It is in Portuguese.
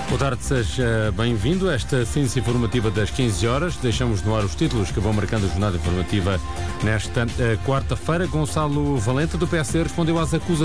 Boa tarde, seja bem-vindo a esta ciência informativa das 15 horas. Deixamos no ar os títulos que vão marcando a jornada informativa nesta quarta-feira. Gonçalo Valente, do PSD, respondeu às acusações